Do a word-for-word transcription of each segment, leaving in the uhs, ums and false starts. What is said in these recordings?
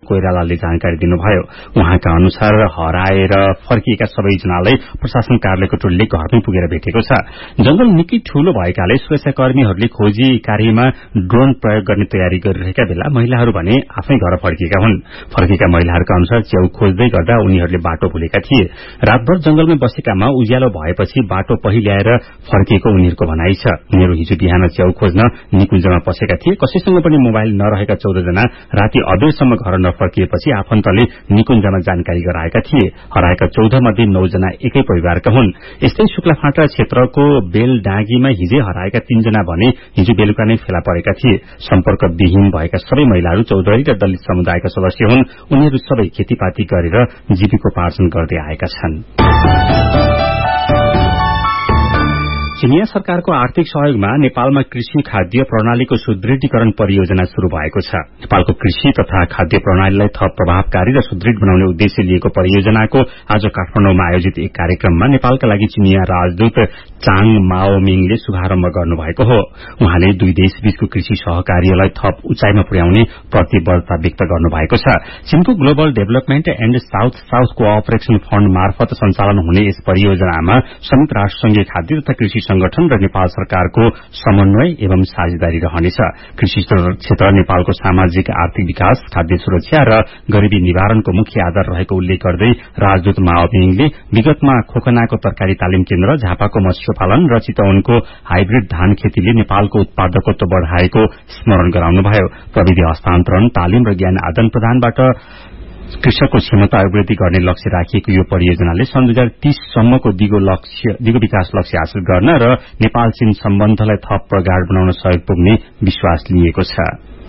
कोइरालाले जानकारी दिनुभयो। उहाँका अनुसार हराएर फर्किएका सबैजनालाई प्रशासन कार्यालयको टोलीले घरमै पुगेर भेटेको छ। जंगल निकै ठूलो भएकाले सुरक्षाकर्मीहरूले खोजी कार्यमा ड्रोन प्रयोग गर्ने तयारी गरिरहेका बेला महिलाहरू भने आफै घर फर्किएका हुन्। फर्केका महिलाहरूका अनुसार च्याउ खोज्दै गर्दा उनीहरूले बाटो भुलेका थिए। रातभर जंगलमै बसेकामा उज्यालो भएपछि बाटो पहिल्याएर फर्किएको उनीहरूको भनाइ छ। उनीहरू हिजो बिहान च्याउ खोज्न निकुञ्जमा पसेका थिए। कसैसँग पनि मोबाइल नरहेका चौध जना राति अबेरसम्म घर नफर्किएपछि आफन्तले निकुञ्जमा जानकारी गराएका थिए। हराएका चौध मध्ये नौ जना एकै परिवारका हुन्। यस्तै शुक्लाफाँटा क्षेत्रको बेलडाँगीमा हिजै हराएका तीनजना भने हिजो बेलुका नै फेला परेका थिए। सम्पर्कविहीन भएका सबै महिलाहरू चौधरी र दलित समुदायका सदस्य हुन्। उनीहरू सबै खेतीपाती गरेर जीविकोपार्जन गर्दै आएका छन्। चिनिया सरकारको आर्थिक सहयोगमा नेपालमा कृषि खाद्य प्रणालीको सुदृढीकरण परियोजना शुरू भएको छ। नेपालको कृषि तथा खाद्य प्रणालीलाई थप प्रभावकारी र सुदृढ बनाउने उद्देश्य लिएको परियोजनाको आज काठमाडौँमा आयोजित एक कार्यक्रममा नेपालका लागि चिनिया राजदूत चाङ माओमिङले शुभारम्भ गर्नुभएको हो। उहाँले दुई देशबीचको कृषि सहकार्यलाई थप उचाइमा पुर्याउने प्रतिबद्धता व्यक्त गर्नुभएको छ। चीनको global development and south south cooperation fund मार्फत सञ्चालन हुने यस परियोजनामा संयुक्त राष्ट्रसंघीय खाद्य तथा कृषि संगठन र नेपाल सरकारको समन्वय एवं साझेदारी रहनेछ। कृषि क्षेत्र नेपालको सामाजिक आर्थिक विकास, खाद्य सुरक्षा र गरीबी निवारणको मुख्य आधार रहेको उल्लेख गर्दै राजदूत माओमिङले विगतमा खोकनाको तरकारी तालिम केन्द्र, झापाको मत्स्य पालन र चितवनको हाइब्रिड धान खेतीले नेपालको उत्पादकत्व बढ़ाएको स्मरण गराउनुभयो। प्रविधि हस्तान्तरण, तालिम र ज्ञान आदान प्रदानबाट कृषकको क्षमता अभिवृद्धि गर्ने लक्ष्य राखिएको यो परियोजनाले सन् दुई हजार तीस सम्मको दिगो विकास लक्ष्य हासिल गर्न र नेपाल चीन सम्बन्धलाई थप प्रगाढ़ बनाउन सहयोग पुग्ने विश्वास लिएको छ।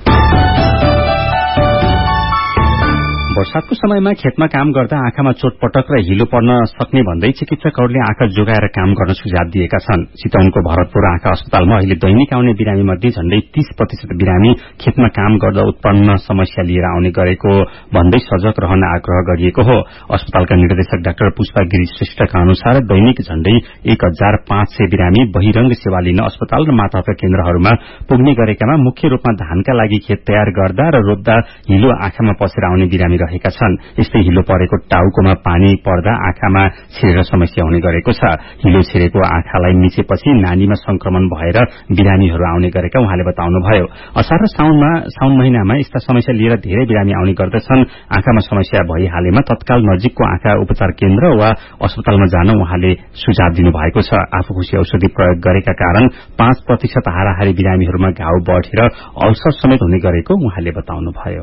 वर्षाको समयमा खेतमा काम गर्दा आँखामा चोटपटक र हिलो पर्न सक्ने भन्दै चिकित्सकहरूले आँखा जोगाएर काम गर्न सुझाव दिएका छन्। चितवनको भरतपुर आँखा अस्पतालमा अहिले दैनिक आउने बिरामी मध्ये झण्डै तीस प्रतिशत बिरामी खेतमा काम गर्दा उत्पन्न समस्या लिएर आउने गरेको भन्दै सजग रहन आग्रह गरिएको हो। अस्पतालका निर्देशक डाक्टर पुष्पा गिरी श्रेष्ठका अनुसार दैनिक झण्डै एक हजार पाँच सय बिरामी बहिरंग सेवा लिन अस्पताल र मातहत केन्द्रहरूमा पुग्ने गरेकामा मुख्य रूपमा धानका लागि खेत तयार गर्दा र रोप्दा हिलो आँखामा पसेर आउने बिरामी रहेका छन्। यस्तै हिलो परेको टाउकोमा पानी पर्दा आँखामा छिरेर समस्या हुने गरेको छ। हिलो छिरेको आँखालाई मिचेपछि नानीमा संक्रमण भएर बिरामीहरू आउने गरेका उहाँले बताउनुभयो। असार र साउनमा साउन महिनामा यस्ता समस्या लिएर धेरै बिरामी आउने गर्दछन्। आँखामा समस्या भइहालेमा तत्काल नजिकको आँखा उपचार केन्द्र वा अस्पतालमा जान उहाँले सुझाव दिनुभएको छ। आफूखुसी औषधि प्रयोग गरेका कारण पाँच प्रतिशत हाराहारी बिरामीहरूमा घाउ बढेर अल्सर समेत हुने गरेको उहाँले बताउनुभयो।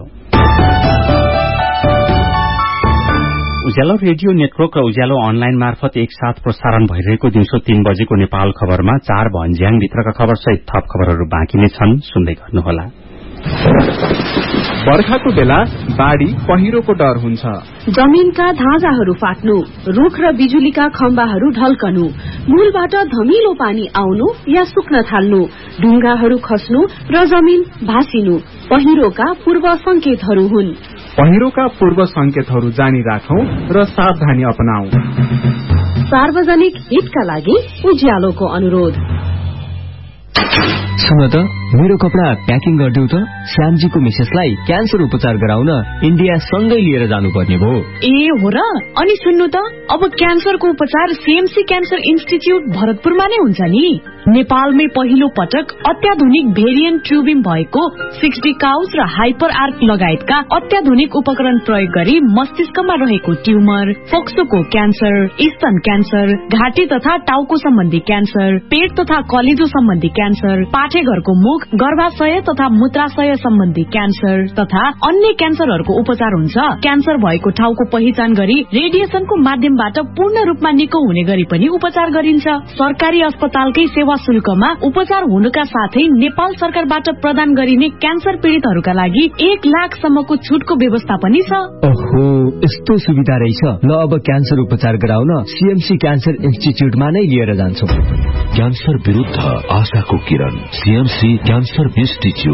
उज्यालो रेडियो नेटवर्क र उज्यालो अनलाइन मार्फत एकसाथ प्रसारण भइरहेको दिउँसो तीन बजेको नेपाल खबरमा चार भन्ज्याङ भित्रका खबर सहित थप खबरहरू बाँकी नै छन्, सुन्दै गर्नुहोला। बर्खाको बेला बाढ़ी पहिरोको डर हुन्छ। जमीनका धाजाहरू फाट्नु, रुख र बिजुलीका खम्बाहरू ढल्कनु, मूलबाट धमिलो पानी आउनु या सुक्न थाल्नु, ढुङ्गाहरू खस्नु र जमीन भासिनु पहिरोका पूर्व संकेतहरू हुन्। पहिरोका पूर्व संकेतहरू जानी राखौं र सावधानी अपनाऊ। सार्वजनिक हितका लागि उज्यालोको अनुरोध। सुन त, मेरो कपडा प्याकिङ गरिदेऊ त। श्यामजीको मिसेसलाई क्यान्सर उपचार गराउन इन्डिया सँगै लिएर जानुपर्ने भयो। ए हो र? अनि सुन्नु त, अब क्यान्सरको उपचार सीएमसी क्यान्सर इन्स्टिच्युट भरतपुरमा नै हुन्छ नि। नेपालमै पहिलो पटक अत्याधुनिक भेरिएन्ट ट्युबिङ भएको सिक्स डी काउच र हाइपर आर्क लगायतका अत्याधुनिक उपकरण प्रयोग गरी मस्तिष्कमा रहेको ट्युमर, फोक्सोको क्यान्सर, स्तन क्यान्सर, घाँटी तथा टाउको सम्बन्धी क्यान्सर, पेट तथा कलेजो सम्बन्धी क्यान्सर, पाठेघरको मुख, गर्भाशय तथा मूत्राशय सम्बन्धी क्यान्सर तथा अन्य क्यान्सरहरूको उपचार हुन्छ। क्यान्सर भएको ठाउँको पहिचान गरी रेडिएसनको माध्यमबाट पूर्ण रूपमा निको हुने गरी पनि उपचार गरिन्छ। सरकारी अस्पतालकै सेवा शुल्कमा उपचार हुनुका साथै नेपाल सरकारबाट प्रदान गरिने क्यान्सर पीड़ितहरूका लागि एक लाखसम्मको छुटको व्यवस्था पनि छ। ओहो, यस्तो सुविधा रहेछ। ल, अब क्यान्सर उपचार गराउन सीएमसी क्यान्सर इन्स्टिच्युटमा नै लिएर जान्छौं। क्यान्सर विरुद्ध आशाको किरण, सीएमसी क्यान्सर इन्स्टिच्युट।